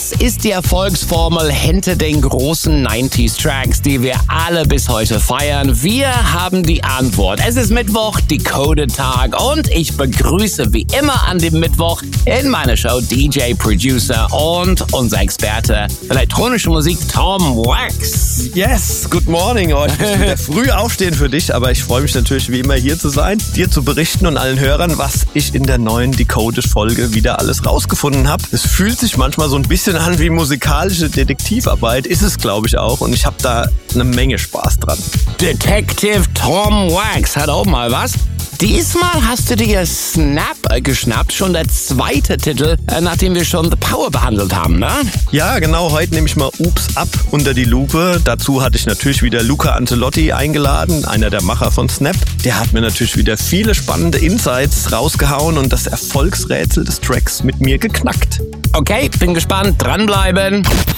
Was ist die Erfolgsformel hinter den großen 90s-Tracks, die wir alle bis heute feiern? Wir haben die Antwort. Es ist Mittwoch, Decoded-Tag, und ich begrüße wie immer an dem Mittwoch in meiner Show DJ, Producer und unser Experte für elektronische Musik, Tom Wax. Yes, good morning. Ich muss wieder früh aufstehen für dich, aber ich freue mich natürlich wie immer hier zu sein, dir zu berichten und allen Hörern, was ich in der neuen Decoded-Folge wieder alles rausgefunden habe. Es fühlt sich manchmal so ein bisschen an wie musikalische Detektivarbeit, ist es glaube ich auch, und ich habe da eine Menge Spaß dran. Detective Tom Wax hat auch mal was. Diesmal hast du dir Snap geschnappt, schon der zweite Titel, nachdem wir schon The Power behandelt haben, ne? Ja, genau, heute nehme ich mal Oops Up unter die Lupe. Dazu hatte ich natürlich wieder Luca Ancelotti eingeladen, einer der Macher von Snap. Der hat mir natürlich wieder viele spannende Insights rausgehauen und das Erfolgsrätsel des Tracks mit mir geknackt. Okay, bin gespannt, dranbleiben.